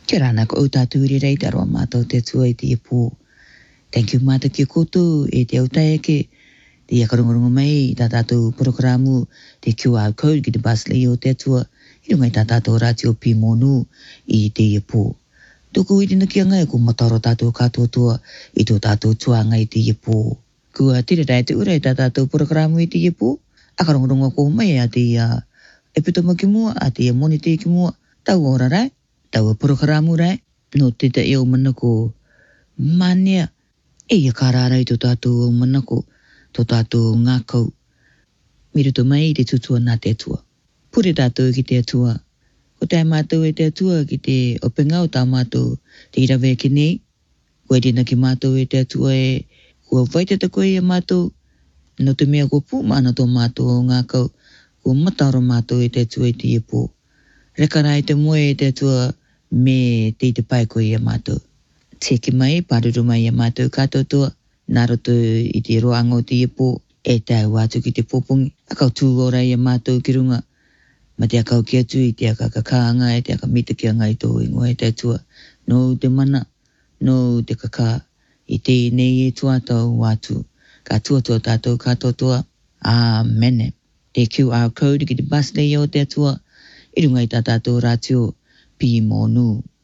Kera na ko tātou iri rei taro mātou te tua i te ipo. Thank you mātou ki koutou e te autai ke te akarongorongo mai i tā tātou programu te QR code ki te basle i o te tua i rungai tā tātou rātio pi monu i te ipo. Tuku i tina kia ngai ko mataro tātou katoa tua i tō tātou tua ngai te ipo. Kua tira rai te ura i tā tātou programu i te ipo. Akarongorongo ko mai a te epitoma ki mua, a te monite ki mua, tau ora rai. Tau programu rai, no te te eo mana ko mania, e ia kārarai tō tātou mana ko, tō tātou ngākau, miruto mai te tutua nā te atua. Pure tātou ki te atua, ko tai mātou e te atua ki te openga o tā mātou te irawe ki nei, koe tēnā ki mātou e te atua e, kua waitata koe e mātou, no te mea ko pūmana tō mātou o ngākau, ko mataro mātou e te atua i te ipo. Rekarai te moe e te atua, me te pai ko ia mātou. Teki mai, pāruru mai ia mātou kātou toa, nā roto i te roanga o te ipo, e tau atu ki te popongi, akau tū ora ia mātou ki runga, ma te akau ki atu i te akakakaanga, e te akamita ki anga i tō ingoa e te atua, no te mana, no te kaka, i te nei e tuatau atu, ka tuatua tātou kātou toa, Amen. Te QR code ki te basle o te atua, i runga i tā tātou rātio, pi monu.